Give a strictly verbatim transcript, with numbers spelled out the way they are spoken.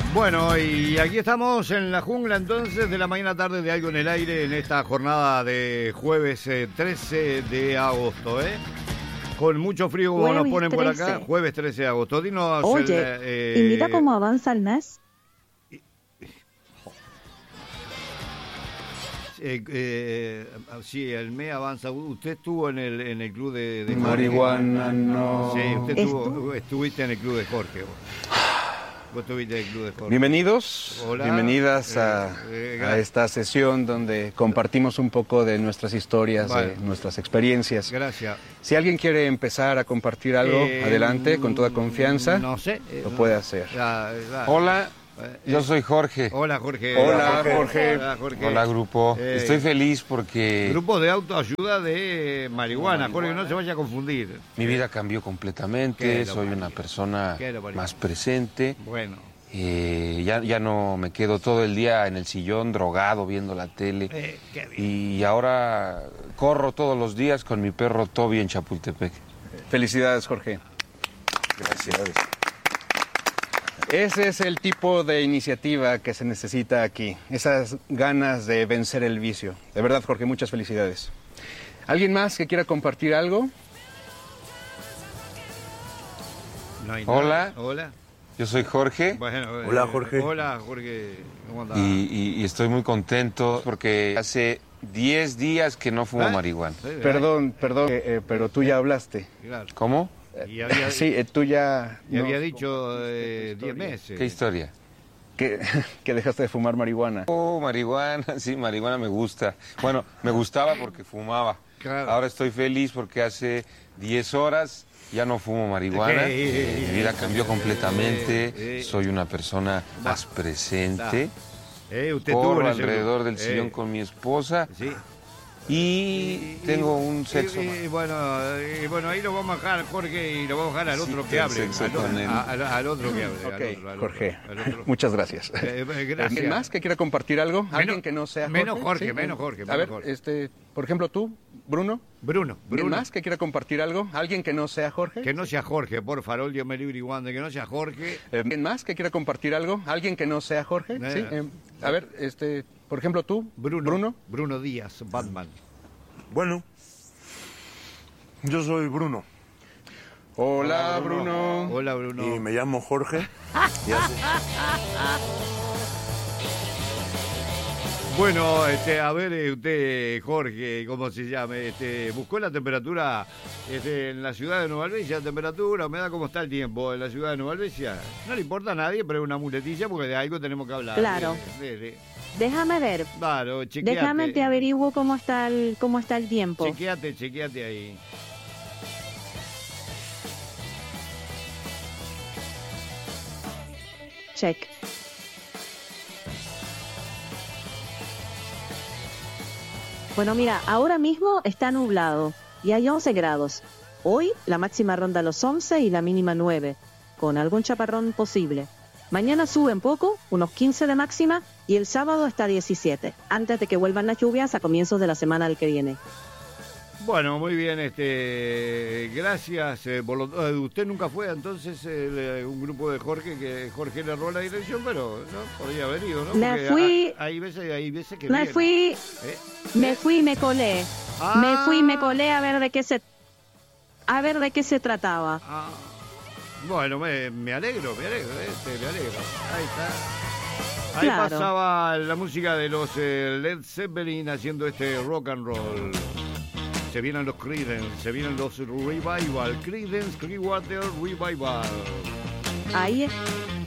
Bueno, y aquí estamos en la jungla entonces de la mañana tarde de Algo en el Aire en esta jornada de jueves eh, trece de agosto, ¿eh? Con mucho frío como Jueves nos ponen por acá, trece. jueves trece de agosto. Dinos Oye, el, eh, ¿y mira cómo avanza el mes? Eh, eh, sí, el mes avanza. Usted estuvo en el en el club de, de Jorge. Marihuana, no. Sí, usted Estu- estuvo, estuviste en el club de Jorge. Vos, Vos estuviste en el club de Jorge. Bienvenidos, Hola. bienvenidas a, Eh, eh, a gracias. esta sesión donde compartimos un poco de nuestras historias, Vale. de nuestras experiencias. Gracias. Si alguien quiere empezar a compartir algo, Eh, adelante, con toda confianza, No sé. eh, lo no. puede hacer. Ya, ya. Hola, Eh, yo soy Jorge. Hola, Jorge. Hola, Jorge. Hola, Jorge. Hola, grupo. Eh, Estoy feliz porque Grupo de autoayuda de marihuana, Jorge, no se vaya a confundir. mi vida cambió completamente. Qué lo Soy parió. una persona Qué lo parió. más presente. Bueno. Eh, ya, ya no me quedo todo el día en el sillón drogado viendo la tele. Eh, qué bien. Y ahora corro todos los días con mi perro Toby en Chapultepec. Felicidades, Jorge. Gracias. Ese es el tipo de iniciativa que se necesita aquí, esas ganas de vencer el vicio. De verdad, Jorge, muchas felicidades. ¿Alguien más que quiera compartir algo? No hay nada. Hola. Hola. Yo soy Jorge Bueno, eh, Hola, Jorge. Hola, Jorge. ¿Cómo andás? y, y- y estoy muy contento porque hace diez días que no fumo ¿Eh? marihuana. Sí, Perdón, perdón, eh, eh, pero tú ya hablaste. Claro. ¿Cómo? Y había, Sí, eh, tú ya... y no, había dicho eh, diez meses. ¿Qué historia? que, que dejaste de fumar marihuana. Oh, marihuana, sí, marihuana me gusta. Bueno, me gustaba porque fumaba. Claro. Ahora estoy feliz porque hace diez horas ya no fumo marihuana. Ok. Mi vida cambió completamente. Eh, eh. Soy una persona más presente. Eh, usted estuvo Corro en ese alrededor grupo. del sillón Eh, con mi esposa Sí. y tengo un sexo. Y, y bueno, y bueno, ahí lo vamos a dejar, Jorge, y lo vamos a dejar al Sí, otro que el hable. sexo Al, con él. a- al- al otro que hable. al Ok, otro, al otro, Jorge, al otro. muchas gracias. Eh, eh, gracias. ¿Alguien más que quiera compartir algo? ¿Alguien Menos- que no sea Jorge? menos Jorge, Sí, menos eh, Jorge, A menos ver, Jorge. este, por ejemplo, tú, Bruno. Bruno, ¿Alguien Bruno. más que quiera compartir algo? ¿Alguien que no sea Jorge? Que no sea Jorge, por farol, Dios me libre y guande, que no sea Jorge. Eh, ¿Alguien más que quiera compartir algo? ¿Alguien que no sea Jorge? Eh. Sí. eh, a ver, este, por ejemplo, tú, Bruno. Bruno. Bruno Díaz, Batman. Bueno, yo soy Bruno Hola, Bruno. Hola, Bruno. y me llamo Jorge. Y hace- Bueno, este, a ver, eh, usted, Jorge, ¿cómo se llama? Este, buscó la temperatura este, en la ciudad de Nueva Albesia, temperatura, humedad, ¿cómo está el tiempo en la ciudad de Nueva Albesia? No le importa a nadie, pero es una muletilla porque de algo tenemos que hablar. Claro. Sí, sí, sí. Déjame ver. Claro, chequeate. Déjame te averiguo cómo está el, cómo está el tiempo. Chequeate, chequeate ahí. Check. Bueno, mira, ahora mismo está nublado y hay once grados. Hoy la máxima ronda los once y la mínima nueve, con algún chaparrón posible. Mañana sube un poco, unos quince de máxima, y el sábado está diecisiete, antes de que vuelvan las lluvias a comienzos de la semana del que viene. Bueno, muy bien, este, gracias. eh, por lo- eh, usted nunca fue entonces el, eh, un grupo de Jorge que Jorge le erró la dirección, pero no podría haber ido, ¿no? Me Porque fui- ha- hay veces, hay veces que Me viene. fui, ¿Eh? me fui y me colé. Ah. Me fui y me colé a ver de qué se, a ver de qué se trataba. Ah, bueno, me, me alegro, me alegro, este, me alegro. Ahí está. Ahí Claro. pasaba la música de los eh, Led Zeppelin haciendo este rock and roll. Se vienen los Creedence, se vienen los Revival, Creedence Clearwater Revival. Ahí,